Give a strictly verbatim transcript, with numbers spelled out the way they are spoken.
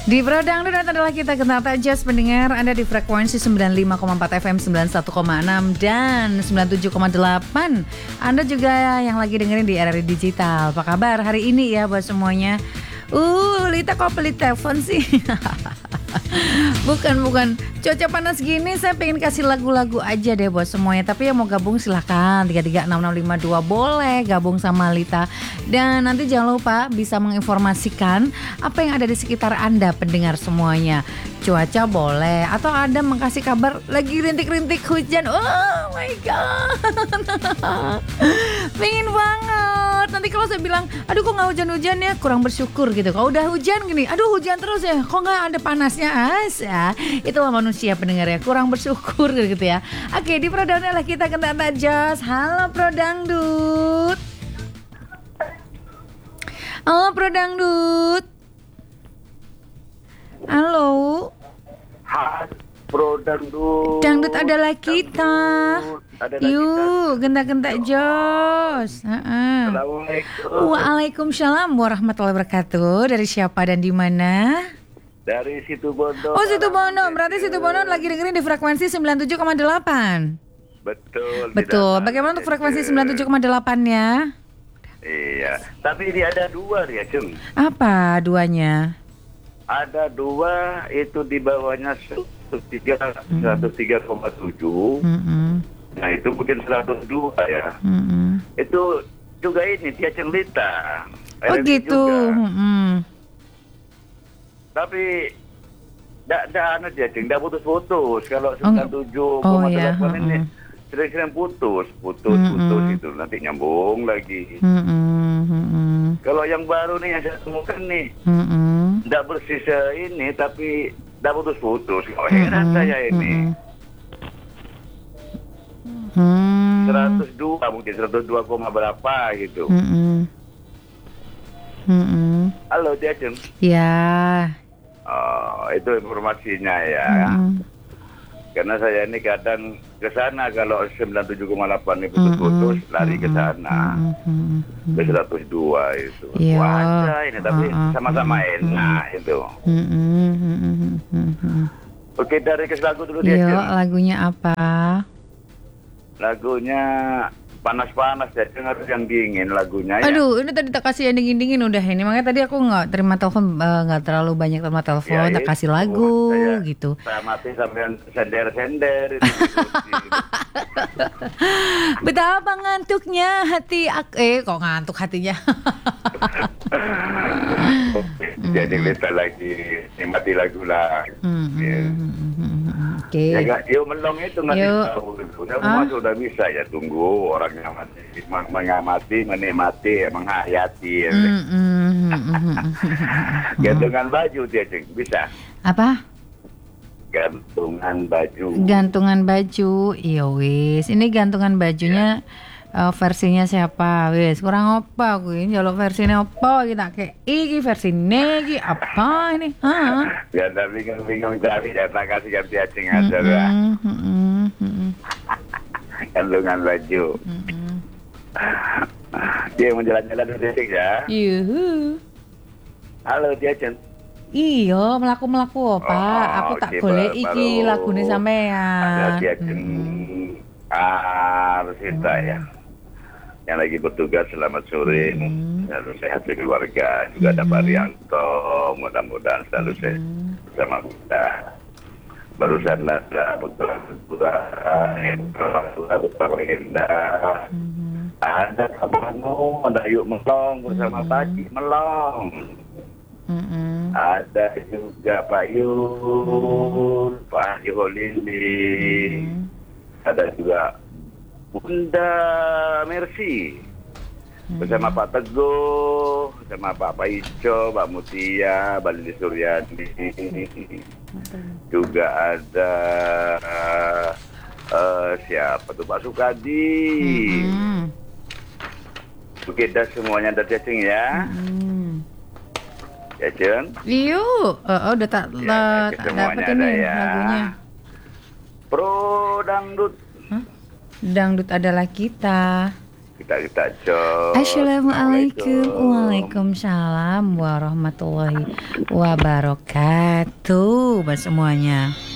Di Brodang Dangdut adalah kita kenal jazz pendengar Anda di frekuensi sembilan puluh lima koma empat F M, sembilan puluh satu koma enam dan sembilan puluh tujuh koma delapan. Anda juga yang lagi dengerin di R R I Digital. Apa kabar hari ini ya buat semuanya? Uh, Lita kok pelit telepon sih? Bukan, bukan. Cuaca panas gini saya pengen kasih lagu-lagu aja deh buat semuanya. Tapi yang mau gabung silahkan tiga tiga enam enam lima dua boleh gabung sama Lita. Dan nanti jangan lupa bisa menginformasikan apa yang ada di sekitar Anda pendengar semuanya. Cuaca boleh atau Anda mengkasih kabar lagi rintik-rintik hujan. Oh my god. Pengen banget. Nanti kalau saya bilang, aduh kok gak hujan-hujan ya, kurang bersyukur gitu. Kalau udah hujan gini, aduh hujan terus ya, kok gak ada panasnya as ya. Itulah manusia pendengar ya, kurang bersyukur gitu ya. Oke, di Prodangdut adalah kita kenal jazz. Halo Prodangdut. Halo Prodangdut. Halo. Hai Prodangdut. Dangdut adalah kita. Yuk, gentak-gentak jos. Uh-uh. Assalamualaikum. Waalaikumsalam warahmatullahi wabarakatuh. Dari siapa dan di mana? Dari Situbondo. Oh, Situbondo. Berarti Situbondo lagi dengerin di frekuensi sembilan puluh tujuh koma delapan. Betul. Betul. Bagaimana untuk frekuensi sembilan puluh tujuh koma delapan-nya? Iya. Tapi ini ada dua ya, Cung. Apa duanya? Ada dua, itu di bawahnya seratus tiga koma tujuh. Mm-mm. Nah itu mungkin seratus dua ya. Mm-mm. Itu juga ini Tia Cenglita. Oh gitu. Mm-mm. Tapi Nggak, nggak, anu dia, nggak putus-putus. Kalau sembilan puluh tujuh koma delapan oh, ini iya. sering-sering putus, putus, Mm-mm. putus itu nanti nyambung lagi. Mm-mm. Mm-mm. Kalau yang baru nih yang saya temukan nih, Mm-mm. nggak bersisa ini tapi nggak putus-putus. Oh, heran Mm-mm. saya ini. Hmm. seratus dua mungkin seratus dua koma berapa gitu. Mm-mm. Mm-mm. Halo Tia Ceng. Ya. Oh, itu informasinya ya. Mm-mm. Karena saya ini kadang ke sana kalau sembilan puluh tujuh koma delapan ini putus-putus lari ke sana. Ke seratus dua itu. Iya. Wah, ini tapi Uh-uh. sama-sama enak itu. Oke, dari kes lagu dulu dia. Iya, Ceng. lagunya apa? Lagunya panas-panas ya, harus yang dingin lagunya ya. Aduh, ini tadi tak kasih yang dingin-dingin udah ini. Makanya tadi aku nggak terima telepon, eh, nggak terlalu banyak terima telepon. Ya, tak itu. kasih lagu Saya- gitu. Saya mati sampai sender-sender itu. Betapa ngantuknya hati aku. Eh, kok ngantuk hatinya? Jadi kita lagi nikmati lagu lah. Hmm, hmm, Ya. hmm, hmm, hmm, hmm. Oke. Ya nggak, yuk melong itu ngasih Yuk. tahu itu. Udah Ah? masuk udah bisa ya, tunggu orang ngamati, meng- mengamati, menikmati, menghayati. Ya. Hmm, hmm, hmm, hmm, hmm, hmm. Gantungan baju dia Ceng, bisa. Apa? Gantungan baju. Gantungan baju. Iya wis. Ini gantungan bajunya eh, versinya siapa? Wis, kurang apa kuwi? Njaluk versinya apa iki tak kei iki versine iki apa ini? Hah? Ya udah bingung-bingung cari ya, tak kasih ganti Ceng aja lah. Mm-mm, mm-mm, mm-mm, Gantungan baju. mm-mm. Dia mau jalan-jalan dulu Ceng ya. Yuhu. Halo dia Ceng. Iya, melaku-melaku apa? Oh, Aku tak oke, golek baru- iki lagune Ada sampean. dia Ceng. Arsita ya. Yang lagi bertugas, selamat sore. Selalu sehat di keluarga. Juga ada Pak Rianto. Mudah-mudahan selalu sehat bersama kita. Barusan ada Putra Putra Putra Putra Indah. Ada Kamu, ada Yuk Melong bersama Pagi Melong. Mm-mm. Ada juga Pak Yul, Pak Yoholili. Ada juga Bunda Mercy bersama Pak Teguh, bersama Pak Paico, Pak Mutia, Mbak Lili Suryani. Juga ada eh, siapa tuh, Pak Sukadi. Mm-mm. Oke, dah semuanya ada cacing ya. Mm. Ya, Cen. Yuk, oh, oh, udah tak, Ya, lah, ya, tak semuanya dapat ada ini ya. lagunya. Pro Dangdut. Hah? Dangdut adalah kita. kita kita cok. Assalamualaikum. Waalaikumsalam warahmatullahi wabarakatuh buat semuanya.